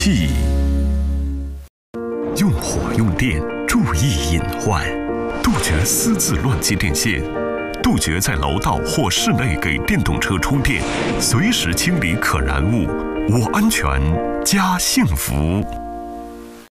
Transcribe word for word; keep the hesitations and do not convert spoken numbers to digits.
P 用火用电，注意隐患，杜绝私自乱接电线，杜绝在楼道或室内给电动车充电，随时清理可燃物。我安全，家幸福。